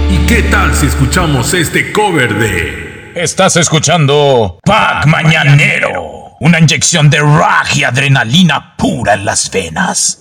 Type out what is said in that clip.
¿Y qué tal si escuchamos este cover de... Estás escuchando Pack Mañanero, una inyección de rock y adrenalina pura en las venas.